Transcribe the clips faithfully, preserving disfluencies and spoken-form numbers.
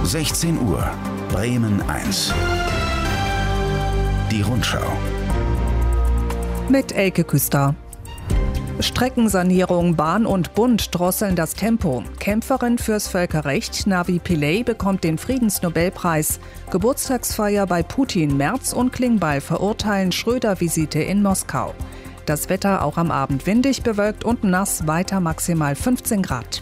sechzehn Uhr, Bremen eins. Die Rundschau. Mit Elke Küster. Streckensanierung, Bahn und Bund drosseln das Tempo. Kämpferin fürs Völkerrecht Navi Pillay bekommt den Friedensnobelpreis. Geburtstagsfeier bei Putin, Merz und Klingbeil verurteilen Schröder-Visite in Moskau. Das Wetter auch am Abend windig, bewölkt und nass, weiter maximal fünfzehn Grad.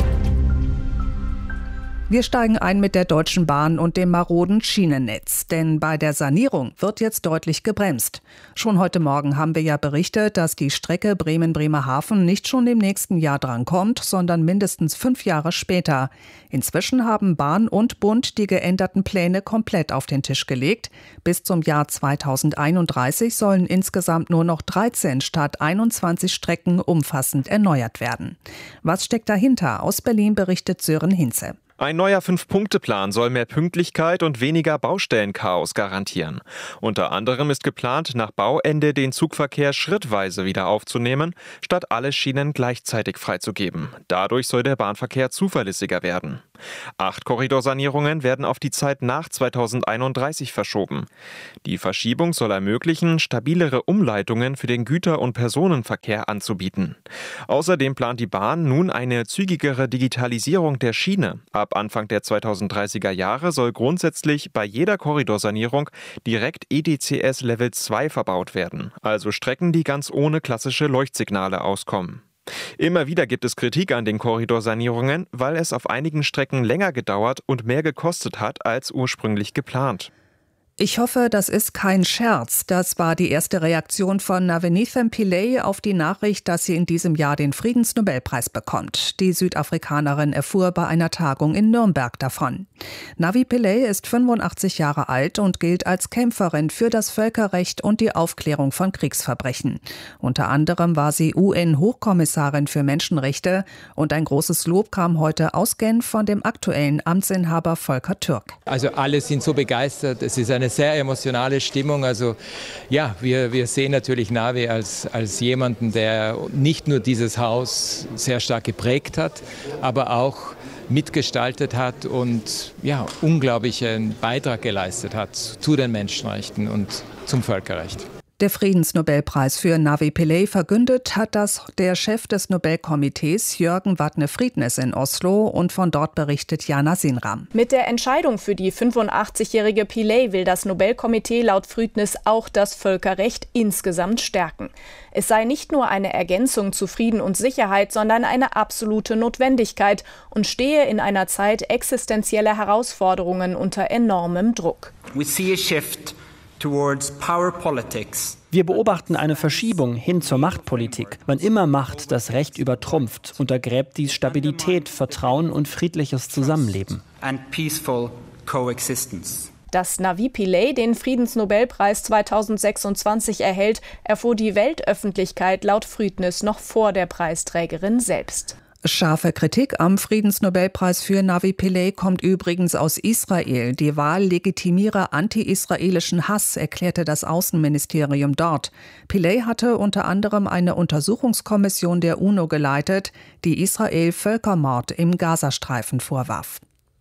Wir steigen ein mit der Deutschen Bahn und dem maroden Schienennetz, denn bei der Sanierung wird jetzt deutlich gebremst. Schon heute Morgen haben wir ja berichtet, dass die Strecke Bremen-Bremerhaven nicht schon im nächsten Jahr drankommt, sondern mindestens fünf Jahre später. Inzwischen haben Bahn und Bund die geänderten Pläne komplett auf den Tisch gelegt. Bis zum Jahr zweitausendeinunddreißig sollen insgesamt nur noch dreizehn statt einundzwanzig Strecken umfassend erneuert werden. Was steckt dahinter? Aus Berlin berichtet Sören Hinze. Ein neuer Fünf-Punkte-Plan soll mehr Pünktlichkeit und weniger Baustellenchaos garantieren. Unter anderem ist geplant, nach Bauende den Zugverkehr schrittweise wieder aufzunehmen, statt alle Schienen gleichzeitig freizugeben. Dadurch soll der Bahnverkehr zuverlässiger werden. Acht Korridorsanierungen werden auf die Zeit nach zweitausendeinunddreißig verschoben. Die Verschiebung soll ermöglichen, stabilere Umleitungen für den Güter- und Personenverkehr anzubieten. Außerdem plant die Bahn nun eine zügigere Digitalisierung der Schiene. Ab Anfang der zweitausenddreißiger Jahre soll grundsätzlich bei jeder Korridorsanierung direkt E D C S Level zwei verbaut werden, also Strecken, die ganz ohne klassische Leuchtsignale auskommen. Immer wieder gibt es Kritik an den Korridorsanierungen, weil es auf einigen Strecken länger gedauert und mehr gekostet hat als ursprünglich geplant. Ich hoffe, das ist kein Scherz. Das war die erste Reaktion von Navinithem Pillay auf die Nachricht, dass sie in diesem Jahr den Friedensnobelpreis bekommt. Die Südafrikanerin erfuhr bei einer Tagung in Nürnberg davon. Navi Pillay ist fünfundachtzig Jahre alt und gilt als Kämpferin für das Völkerrecht und die Aufklärung von Kriegsverbrechen. Unter anderem war sie U N-Hochkommissarin für Menschenrechte und ein großes Lob kam heute aus Genf von dem aktuellen Amtsinhaber Volker Türk. Also alle sind so begeistert. Es ist eine sehr emotionale Stimmung. Also ja, wir, wir sehen natürlich Navi als, als jemanden, der nicht nur dieses Haus sehr stark geprägt hat, aber auch mitgestaltet hat und ja, unglaublichen Beitrag geleistet hat zu den Menschenrechten und zum Völkerrecht. Der Friedensnobelpreis für Navi Pillay verkündet hat das der Chef des Nobelkomitees Jørgen Vatne-Friednes in Oslo und von dort berichtet Jana Sinram. Mit der Entscheidung für die fünfundachtzigjährige Pillay will das Nobelkomitee laut Friednes auch das Völkerrecht insgesamt stärken. Es sei nicht nur eine Ergänzung zu Frieden und Sicherheit, sondern eine absolute Notwendigkeit und stehe in einer Zeit existenzieller Herausforderungen unter enormem Druck. We see a shift towards power politics. Wir beobachten eine Verschiebung hin zur Machtpolitik. Wann immer Macht das Recht übertrumpft, untergräbt dies Stabilität, Vertrauen und friedliches Zusammenleben. And peaceful coexistence. Dass Navi Pillay den Friedensnobelpreis zweitausendsechsundzwanzig erhält, erfuhr die Weltöffentlichkeit laut Friednes noch vor der Preisträgerin selbst. Scharfe Kritik am Friedensnobelpreis für Navi Pillay kommt übrigens aus Israel. Die Wahl legitimiere anti-israelischen Hass, erklärte das Außenministerium dort. Pillay hatte unter anderem eine Untersuchungskommission der UNO geleitet, die Israel Völkermord im Gazastreifen vorwarf.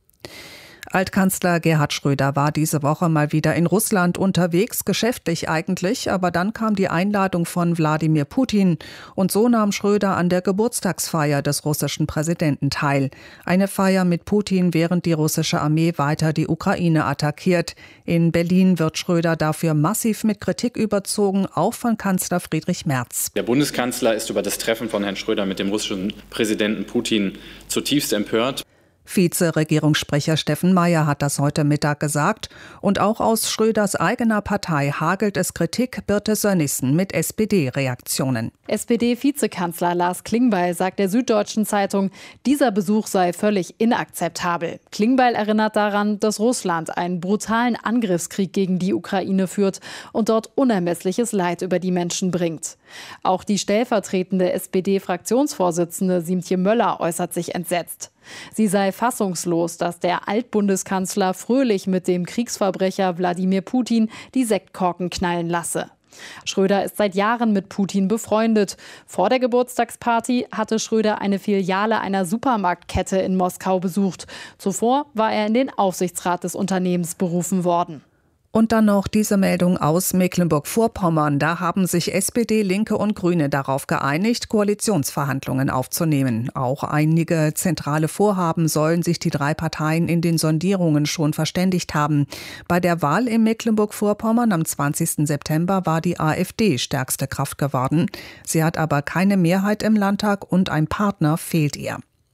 Altkanzler Gerhard Schröder war diese Woche mal wieder in Russland unterwegs, geschäftlich eigentlich, aber dann kam die Einladung von Wladimir Putin und so nahm Schröder an der Geburtstagsfeier des russischen Präsidenten teil. Eine Feier mit Putin, während die russische Armee weiter die Ukraine attackiert. In Berlin wird Schröder dafür massiv mit Kritik überzogen, auch von Kanzler Friedrich Merz. Der Bundeskanzler ist über das Treffen von Herrn Schröder mit dem russischen Präsidenten Putin zutiefst empört. Vize-Regierungssprecher Steffen Mayer hat das heute Mittag gesagt. Und auch aus Schröders eigener Partei hagelt es Kritik. Birte Sönnigsen mit S P D-Reaktionen. S P D-Vizekanzler Lars Klingbeil sagt der Süddeutschen Zeitung, dieser Besuch sei völlig inakzeptabel. Klingbeil erinnert daran, dass Russland einen brutalen Angriffskrieg gegen die Ukraine führt und dort unermessliches Leid über die Menschen bringt. Auch die stellvertretende S P D-Fraktionsvorsitzende Siemtje Möller äußert sich entsetzt. Sie sei fassungslos, dass der Altbundeskanzler fröhlich mit dem Kriegsverbrecher Wladimir Putin die Sektkorken knallen lasse. Schröder ist seit Jahren mit Putin befreundet. Vor der Geburtstagsparty hatte Schröder eine Filiale einer Supermarktkette in Moskau besucht. Zuvor war er in den Aufsichtsrat des Unternehmens berufen worden. Und dann noch diese Meldung aus Mecklenburg-Vorpommern. Da haben sich S P D, Linke und Grüne darauf geeinigt, Koalitionsverhandlungen aufzunehmen. Auch einige zentrale Vorhaben sollen sich die drei Parteien in den Sondierungen schon verständigt haben. Bei der Wahl in Mecklenburg-Vorpommern am zwanzigsten September war die AfD stärkste Kraft geworden. Sie hat aber keine Mehrheit im Landtag und ein Partner fehlt ihr.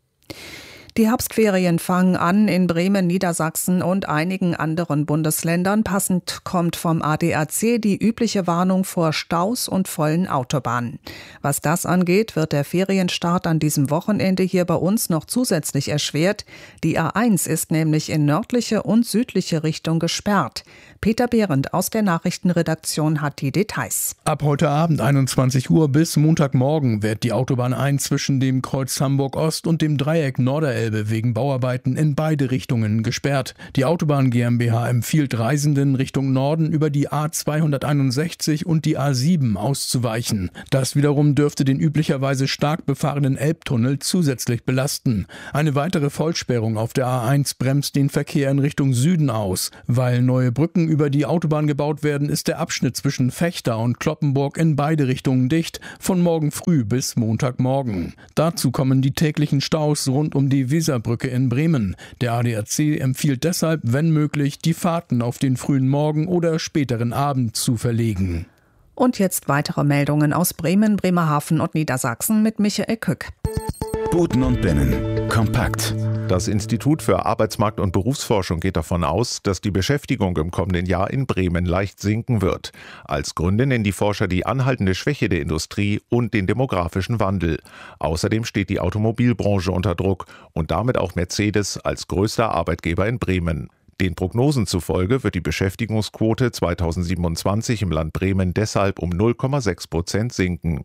Die Herbstferien fangen an in Bremen, Niedersachsen und einigen anderen Bundesländern. Passend kommt vom A D A C die übliche Warnung vor Staus und vollen Autobahnen. Was das angeht, wird der Ferienstart an diesem Wochenende hier bei uns noch zusätzlich erschwert. Die A eins ist nämlich in nördliche und südliche Richtung gesperrt. Peter Behrendt aus der Nachrichtenredaktion hat die Details. Ab heute Abend einundzwanzig Uhr bis Montagmorgen wird die Autobahn eins zwischen dem Kreuz Hamburg Ost und dem Dreieck Norderelbe wegen Bauarbeiten in beide Richtungen gesperrt. Die Autobahn GmbH empfiehlt Reisenden Richtung Norden über die A zweihunderteinundsechzig und die A sieben auszuweichen. Das wiederum dürfte den üblicherweise stark befahrenen Elbtunnel zusätzlich belasten. Eine weitere Vollsperrung auf der A eins bremst den Verkehr in Richtung Süden aus. Weil neue Brücken über die Autobahn gebaut werden, ist der Abschnitt zwischen Vechta und Cloppenburg in beide Richtungen dicht, von morgen früh bis Montagmorgen. Dazu kommen die täglichen Staus rund um die Weserbrücke in Bremen. Der A D A C empfiehlt deshalb, wenn möglich, die Fahrten auf den frühen Morgen oder späteren Abend zu verlegen. Und jetzt weitere Meldungen aus Bremen, Bremerhaven und Niedersachsen mit Michael Kück. Buten und Binnen. Kompakt. Das Institut für Arbeitsmarkt- und Berufsforschung geht davon aus, dass die Beschäftigung im kommenden Jahr in Bremen leicht sinken wird. Als Gründe nennen die Forscher die anhaltende Schwäche der Industrie und den demografischen Wandel. Außerdem steht die Automobilbranche unter Druck und damit auch Mercedes als größter Arbeitgeber in Bremen. Den Prognosen zufolge wird die Beschäftigungsquote zweitausendsiebenundzwanzig im Land Bremen deshalb um null Komma sechs Prozent sinken.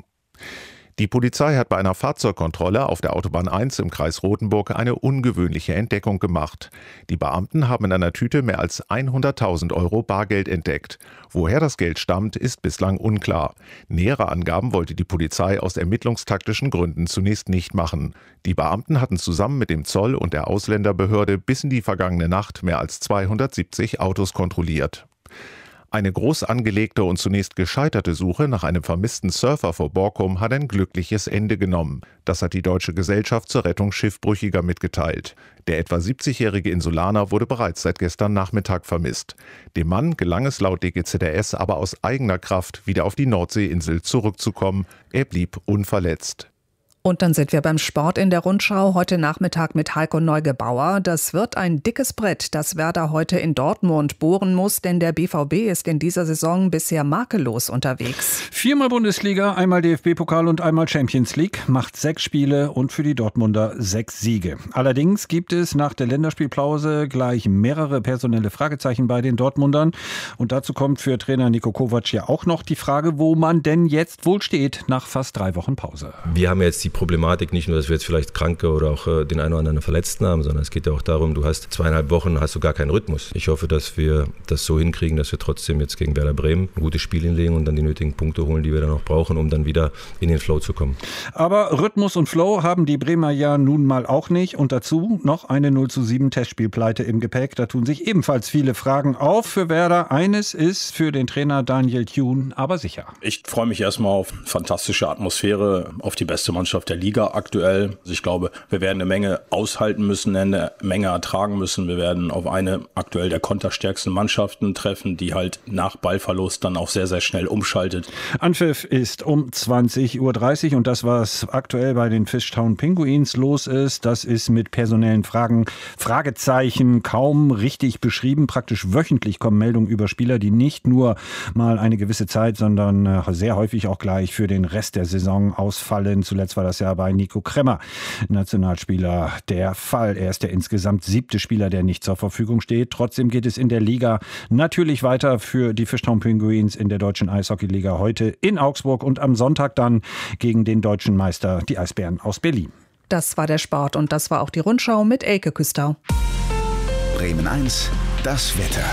Die Polizei hat bei einer Fahrzeugkontrolle auf der Autobahn eins im Kreis Rothenburg eine ungewöhnliche Entdeckung gemacht. Die Beamten haben in einer Tüte mehr als hunderttausend Euro Bargeld entdeckt. Woher das Geld stammt, ist bislang unklar. Nähere Angaben wollte die Polizei aus ermittlungstaktischen Gründen zunächst nicht machen. Die Beamten hatten zusammen mit dem Zoll und der Ausländerbehörde bis in die vergangene Nacht mehr als zweihundertsiebzig Autos kontrolliert. Eine groß angelegte und zunächst gescheiterte Suche nach einem vermissten Surfer vor Borkum hat ein glückliches Ende genommen. Das hat die Deutsche Gesellschaft zur Rettung Schiffbrüchiger mitgeteilt. Der etwa siebzigjährige Insulaner wurde bereits seit gestern Nachmittag vermisst. Dem Mann gelang es laut D G Z R S aber aus eigener Kraft, wieder auf die Nordseeinsel zurückzukommen. Er blieb unverletzt. Und dann sind wir beim Sport in der Rundschau heute Nachmittag mit Heiko Neugebauer. Das wird ein dickes Brett, das Werder heute in Dortmund bohren muss, denn der B V B ist in dieser Saison bisher makellos unterwegs. Viermal Bundesliga, einmal D F B-Pokal und einmal Champions League, macht sechs Spiele und für die Dortmunder sechs Siege. Allerdings gibt es nach der Länderspielpause gleich mehrere personelle Fragezeichen bei den Dortmundern. Und dazu kommt für Trainer Niko Kovac ja auch noch die Frage, wo man denn jetzt wohl steht nach fast drei Wochen Pause. Wir haben jetzt die Problematik nicht nur, dass wir jetzt vielleicht Kranke oder auch äh, den einen oder anderen Verletzten haben, sondern es geht ja auch darum, du hast zweieinhalb Wochen, hast du gar keinen Rhythmus. Ich hoffe, dass wir das so hinkriegen, dass wir trotzdem jetzt gegen Werder Bremen ein gutes Spiel hinlegen und dann die nötigen Punkte holen, die wir dann noch brauchen, um dann wieder in den Flow zu kommen. Aber Rhythmus und Flow haben die Bremer ja nun mal auch nicht und dazu noch eine null zu sieben Testspielpleite im Gepäck. Da tun sich ebenfalls viele Fragen auf für Werder. Eines ist für den Trainer Daniel Thune aber sicher. Ich freue mich erstmal auf fantastische Atmosphäre, auf die beste Mannschaft der Liga aktuell. Also ich glaube, wir werden eine Menge aushalten müssen, eine Menge ertragen müssen. Wir werden auf eine aktuell der konterstärksten Mannschaften treffen, die halt nach Ballverlust dann auch sehr, sehr schnell umschaltet. Anpfiff ist um zwanzig Uhr dreißig und das, was aktuell bei den Fishtown Pinguins los ist, das ist mit personellen Fragen, Fragezeichen kaum richtig beschrieben. Praktisch wöchentlich kommen Meldungen über Spieler, die nicht nur mal eine gewisse Zeit, sondern sehr häufig auch gleich für den Rest der Saison ausfallen. Zuletzt war das ja bei Nico Kremmer, Nationalspieler, der Fall. Er ist der insgesamt siebte Spieler, der nicht zur Verfügung steht. Trotzdem geht es in der Liga natürlich weiter für die Fishtown Pinguins in der deutschen Eishockeyliga heute in Augsburg und am Sonntag dann gegen den deutschen Meister, die Eisbären aus Berlin. Das war der Sport und das war auch die Rundschau mit Elke Küstau. Bremen eins, das Wetter.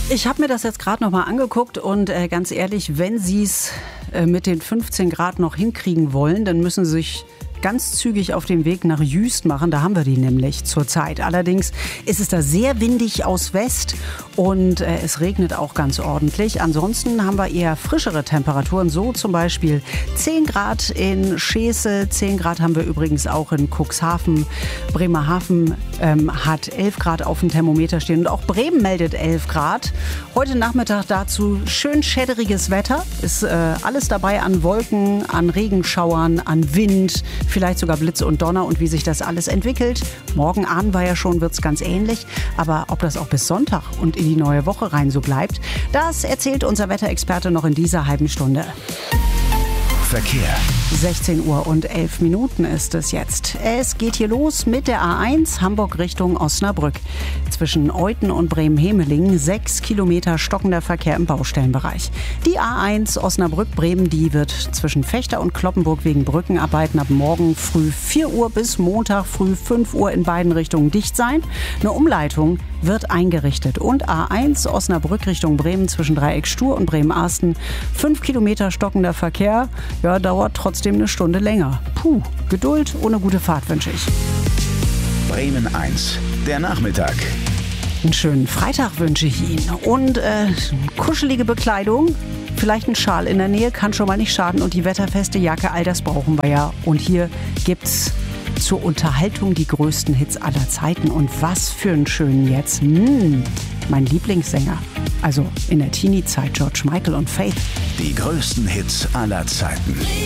Ich habe mir das jetzt gerade noch mal angeguckt und äh, ganz ehrlich, wenn Sie es äh, mit den fünfzehn Grad noch hinkriegen wollen, dann müssen Sie sich ganz zügig auf den Weg nach Jüst machen. Da haben wir die nämlich zurzeit. Allerdings ist es da sehr windig aus West und äh, es regnet auch ganz ordentlich. Ansonsten haben wir eher frischere Temperaturen. So zum Beispiel zehn Grad in Scheße. zehn Grad haben wir übrigens auch in Cuxhaven. Bremerhaven ähm, hat elf Grad auf dem Thermometer stehen. Und auch Bremen meldet elf Grad. Heute Nachmittag dazu schön schäderiges Wetter. Ist äh, alles dabei an Wolken, an Regenschauern, an Wind. Vielleicht sogar Blitze und Donner und wie sich das alles entwickelt. Morgen ahnen wir ja schon, wird es ganz ähnlich. Aber ob das auch bis Sonntag und in die neue Woche rein so bleibt, das erzählt unser Wetterexperte noch in dieser halben Stunde. Verkehr. sechzehn Uhr und elf Minuten ist es jetzt. Es geht hier los mit der A eins Hamburg Richtung Osnabrück. Zwischen Euthen und Bremen-Hemelingen sechs Kilometer stockender Verkehr im Baustellenbereich. Die A eins Osnabrück-Bremen, die wird zwischen Vechta und Cloppenburg wegen Brückenarbeiten ab morgen früh vier Uhr bis Montag früh fünf Uhr in beiden Richtungen dicht sein. Eine Umleitung wird eingerichtet. Und A eins Osnabrück Richtung Bremen zwischen Dreieck Stur und Bremen-Arsten. Fünf Kilometer stockender Verkehr. Ja, dauert trotzdem eine Stunde länger. Puh, Geduld ohne gute Fahrt wünsche ich. Bremen eins, der Nachmittag. Einen schönen Freitag wünsche ich Ihnen. Und äh, kuschelige Bekleidung, vielleicht ein Schal in der Nähe, kann schon mal nicht schaden. Und die wetterfeste Jacke, all das brauchen wir ja. Und hier gibt's zur Unterhaltung die größten Hits aller Zeiten. Und was für einen schönen jetzt. Hm, mein Lieblingssänger. Also in der Teenie-Zeit George Michael und Faith. Die größten Hits aller Zeiten.